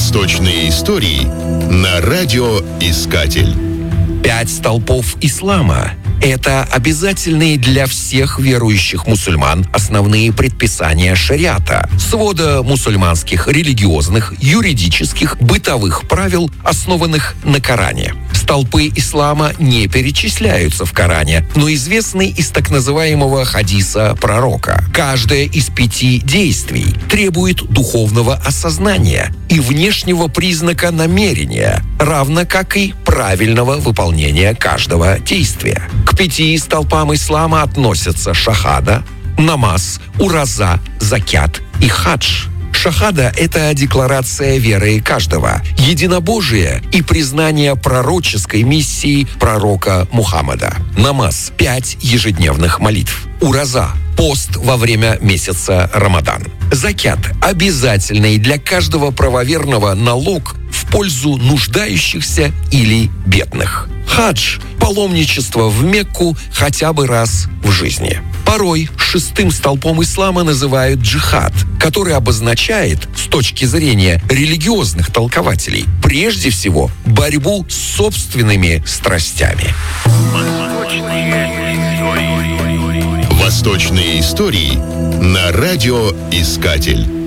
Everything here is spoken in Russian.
Восточные истории на радиоискатель. 5 столпов ислама – это обязательные для всех верующих мусульман основные предписания шариата, свода мусульманских религиозных, юридических, бытовых правил, основанных на Коране. Столпы ислама не перечисляются в Коране, но известны из так называемого хадиса пророка. Каждое из 5 действий требует духовного осознания и внешнего признака намерения, равно как и правильного выполнения каждого действия. К 5 столпам ислама относятся шахада, намаз, ураза, закят и хадж. Шахада – это декларация веры каждого, единобожие и признание пророческой миссии пророка Мухаммада. Намаз – 5 ежедневных молитв. Ураза – пост во время месяца Рамадан. Закят – обязательный для каждого правоверного налог в пользу нуждающихся или бедных. Хадж – паломничество в Мекку хотя бы раз в жизни. Порой 6 столпом ислама называют джихад, который обозначает, с точки зрения религиозных толкователей, прежде всего борьбу с собственными страстями. Восточные истории на радиоискатель.